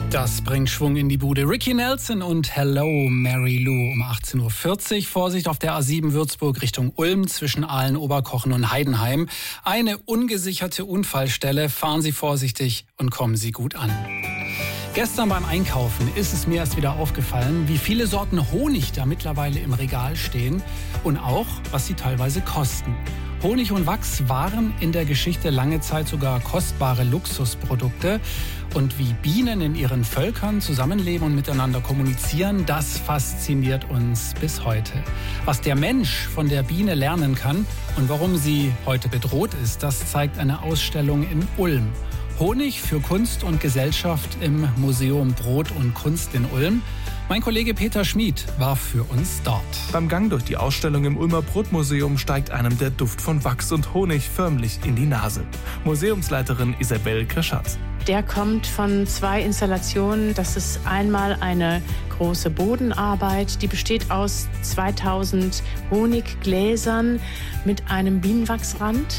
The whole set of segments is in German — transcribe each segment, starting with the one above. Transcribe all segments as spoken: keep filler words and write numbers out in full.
Das bringt Schwung in die Bude. Ricky Nelson und Hello Mary Lou um achtzehn Uhr vierzig. Vorsicht auf der A sieben Würzburg Richtung Ulm zwischen Aalen, Oberkochen und Heidenheim. Eine ungesicherte Unfallstelle. Fahren Sie vorsichtig und kommen Sie gut an. Gestern beim Einkaufen ist es mir erst wieder aufgefallen, wie viele Sorten Honig da mittlerweile im Regal stehen und auch, was sie teilweise kosten. Honig und Wachs waren in der Geschichte lange Zeit sogar kostbare Luxusprodukte. Und wie Bienen in ihren Völkern zusammenleben und miteinander kommunizieren, das fasziniert uns bis heute. Was der Mensch von der Biene lernen kann und warum sie heute bedroht ist, das zeigt eine Ausstellung in Ulm. Honig für Kunst und Gesellschaft im Museum Brot und Kunst in Ulm. Mein Kollege Peter Schmid war für uns dort. Beim Gang durch die Ausstellung im Ulmer Brotmuseum steigt einem der Duft von Wachs und Honig förmlich in die Nase. Museumsleiterin Isabel Kreschatz. Der kommt von zwei Installationen. Das ist einmal eine große Bodenarbeit, die besteht aus zweitausend Honiggläsern mit einem Bienenwachsrand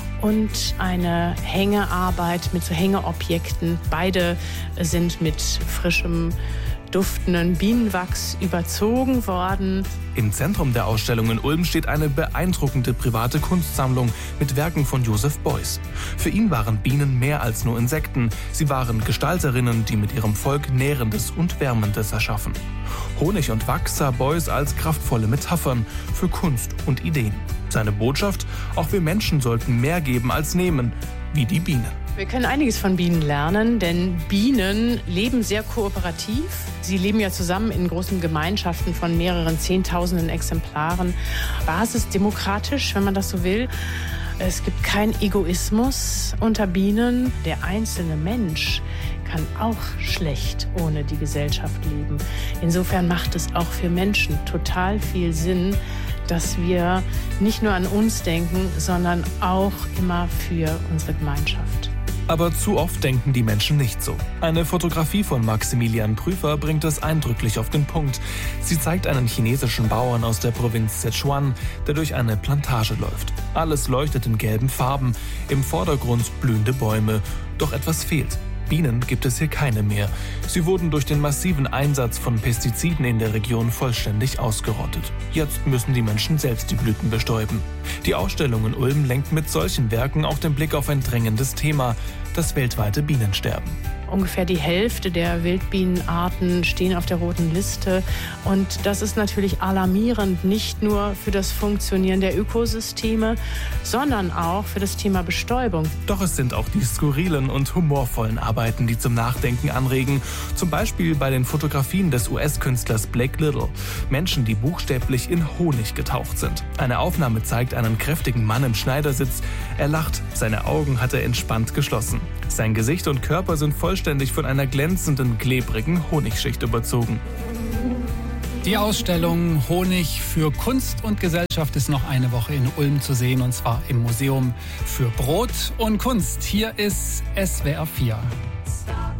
und eine Hängearbeit mit so Hängeobjekten. Beide sind mit frischem, duftenden Bienenwachs überzogen worden. Im Zentrum der Ausstellung in Ulm steht eine beeindruckende private Kunstsammlung mit Werken von Joseph Beuys. Für ihn waren Bienen mehr als nur Insekten. Sie waren Gestalterinnen, die mit ihrem Volk Nährendes und Wärmendes erschaffen. Honig und Wachs sah Beuys als kraftvolle Metaphern für Kunst und Ideen. Seine Botschaft: Auch wir Menschen sollten mehr geben als nehmen, wie die Bienen. Wir können einiges von Bienen lernen, denn Bienen leben sehr kooperativ. Sie leben ja zusammen in großen Gemeinschaften von mehreren Zehntausenden Exemplaren. Basisdemokratisch, wenn man das so will. Es gibt keinen Egoismus unter Bienen. Der einzelne Mensch kann auch schlecht ohne die Gesellschaft leben. Insofern macht es auch für Menschen total viel Sinn, dass wir nicht nur an uns denken, sondern auch immer für unsere Gemeinschaft. Aber zu oft denken die Menschen nicht so. Eine Fotografie von Maximilian Prüfer bringt es eindrücklich auf den Punkt. Sie zeigt einen chinesischen Bauern aus der Provinz Sichuan, der durch eine Plantage läuft. Alles leuchtet in gelben Farben, im Vordergrund blühende Bäume. Doch etwas fehlt. Bienen gibt es hier keine mehr. Sie wurden durch den massiven Einsatz von Pestiziden in der Region vollständig ausgerottet. Jetzt müssen die Menschen selbst die Blüten bestäuben. Die Ausstellung in Ulm lenkt mit solchen Werken auch den Blick auf ein drängendes Thema: das weltweite Bienensterben. Ungefähr die Hälfte der Wildbienenarten stehen auf der roten Liste. Und das ist natürlich alarmierend, nicht nur für das Funktionieren der Ökosysteme, sondern auch für das Thema Bestäubung. Doch es sind auch die skurrilen und humorvollen Arbeiten, die zum Nachdenken anregen. Zum Beispiel bei den Fotografien des U S-Künstlers Blake Little. Menschen, die buchstäblich in Honig getaucht sind. Eine Aufnahme zeigt einen kräftigen Mann im Schneidersitz. Er lacht, seine Augen hat er entspannt geschlossen. Sein Gesicht und Körper sind vollständig von einer glänzenden, klebrigen Honigschicht überzogen. Die Ausstellung Honig für Kunst und Gesellschaft ist noch eine Woche in Ulm zu sehen, und zwar im Museum für Brot und Kunst. Hier ist S W R vier.